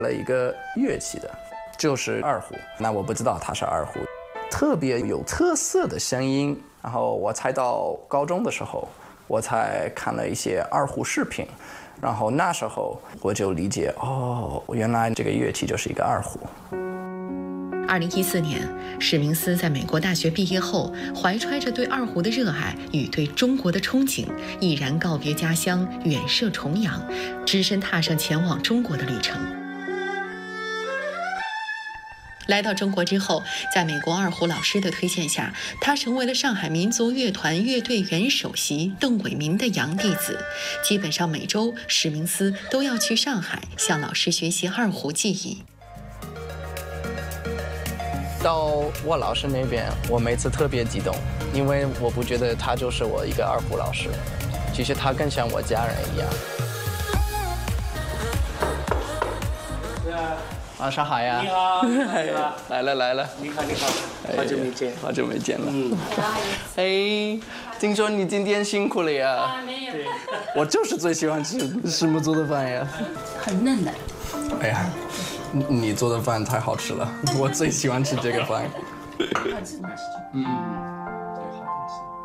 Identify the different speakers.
Speaker 1: 了一个乐器的，就是二胡。那我不知道它是二胡，特别有特色的声音。然后我才到高中的时候，我才看了一些二胡视频，然后那时候我就理解，哦，原来这个乐器就是一个二胡。
Speaker 2: 2014年，史明斯在美国大学毕业后，怀揣着对二胡的热爱与对中国的憧憬，毅然告别家乡，远涉重洋，只身踏上前往中国的旅程。来到中国之后，在美国二胡老师的推荐下，他成为了上海民族乐团乐队员首席邓伟民的洋弟子。基本上每周，史明斯都要去上海向老师学习二胡技艺。
Speaker 1: 到我老师那边，我每次特别激动，因为我不觉得他就是我一个二胡老师，其实他更像我家人一样。晚上好呀！
Speaker 3: 你好，你好，
Speaker 1: 来了来了！
Speaker 3: 你好，你好，好久没见，
Speaker 1: 好久没见了。哎，听说你今天辛苦了呀？
Speaker 4: 没有。
Speaker 1: 我就是最喜欢吃师母做的饭呀。
Speaker 4: 很嫩的。
Speaker 1: 哎呀，你做的饭太好吃了，我最喜欢吃这个饭。
Speaker 4: 好吃吗？